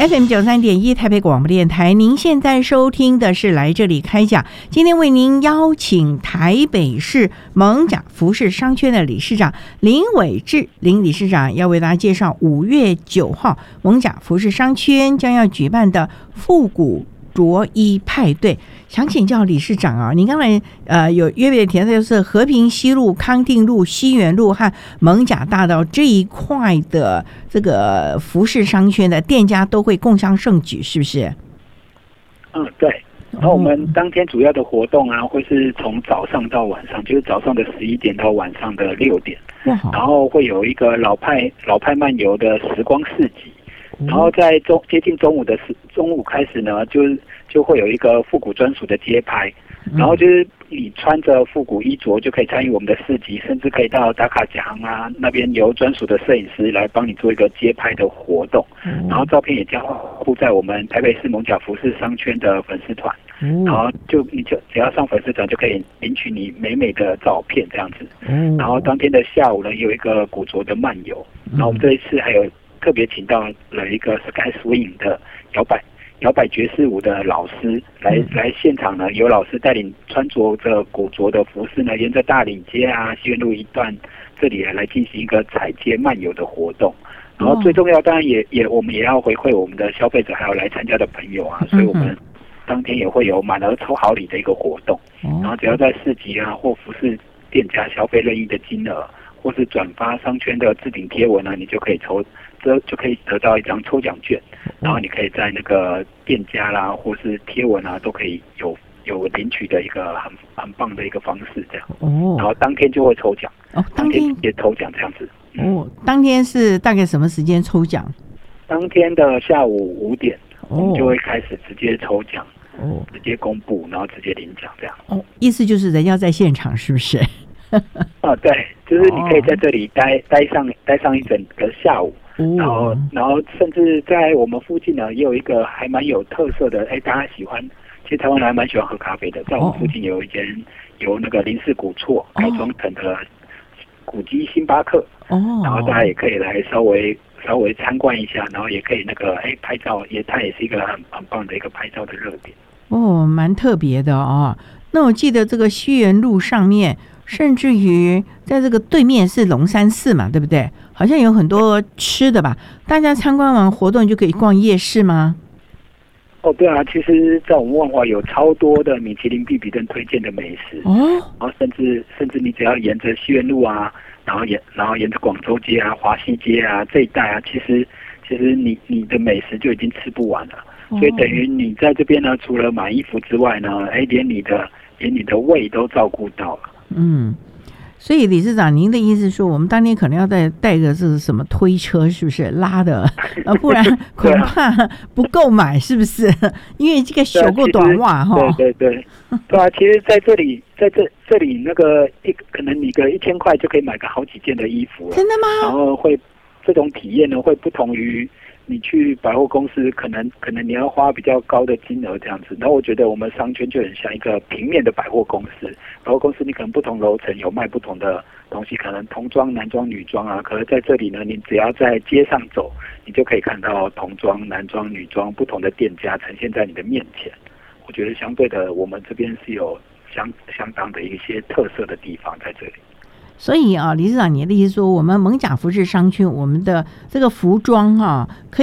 FM93.1台北广播电台，您现在收听的是来这里开讲。今天为您邀请台北市艋舺服饰商圈的理事长林伟志林理事长，要为大家介绍5月9号艋舺服饰商圈将要举办的复古着衣派对。想请教理事长啊，您刚才有约别提到就是和平西路、康定路、西园路和艋舺大道这一块的这个服饰商圈的店家都会共襄盛举，是不是？ 对。然后我们当天主要的活动啊，会是从早上到晚上，就是早上的11点到晚上的6点，然后会有一个老派漫游的时光市集。然后在接近中午开始呢，就会有一个复古专属的街拍，然后就是你穿着复古衣着就可以参与我们的市集，甚至可以到打卡甲行啊那边由专属的摄影师来帮你做一个街拍的活动，然后照片也将附在我们台北市艋舺服饰商圈的粉丝团，然后你只要上粉丝团就可以领取你美美的照片这样子。然后当天的下午呢，有一个古着的漫游，然后我们这一次还有特别请到了一个 Sky Swing 的摇摆爵士舞的老师来现场呢，由老师带领穿着着古着的服饰呢，沿着大岭街啊、西园路一段这里来进行一个踩街漫游的活动。然后最重要，当然我们也要回馈我们的消费者还有来参加的朋友啊，所以我们当天也会有满额抽好礼的一个活动。然后只要在市集啊或服饰店家消费任意的金额，或是转发商圈的置顶贴文呢，你就可以得到一张抽奖券，然后你可以在那个店家啦，或是贴文啊，都可以有领取的一个很棒的一个方式，这样。然后当天就会抽奖，当天也抽奖这样子。 当天是大概什么时间抽奖？ 当天的下午5点，我们就会开始直接抽奖，直接公布，然后直接领奖这样。 意思就是人要在现场，是不是？ 对，就是你可以在这里待上一整个下午，然后甚至在我们附近呢，也有一个还蛮有特色的，大家喜欢，其实台湾人还蛮喜欢喝咖啡的，在我们附近有一间由那个林氏古厝改装成的古迹星巴克，然后大家也可以来稍微参观一下，然后也可以那个拍照，它也是一个很棒的一个拍照的热点。 蛮特别的哦。那我记得这个西园路上面，甚至于在这个对面是龙山寺嘛，对不对？好像有很多吃的吧？大家参观完活动就可以逛夜市吗？ 对啊，其实在我们万华有超多的米其林必比登推荐的美食，然后甚至你只要沿着西园路啊，然后沿着广州街啊、华西街啊这一带啊，其实你的美食就已经吃不完了，所以等于你在这边呢，除了买衣服之外呢，连你的胃都照顾到了。 所以理事长，您的意思说，我们当天可能要带个这是什么推车，是不是拉的？不然恐怕不够买，是不是？因为这个小过短袜哈。 对啊，其实在这里那个可能你个1000块就可以买个好几件的衣服了。 真的吗？ 然后这种体验呢，会不同于你去百货公司，可能你要花比较高的金额这样子。然后我觉得我们商圈就很像一个平面的百货公司。百货公司你可能不同楼层有卖不同的东西，可能童装、男装、女装啊。可是在这里呢，你只要在街上走，你就可以看到童装、男装、女装不同的店家呈现在你的面前。我觉得相对的，我们这边是有相当的一些特色的地方在这里。 所以啊，理事长，你的意思说，我们艋舺服饰商圈，我们的这个服装可以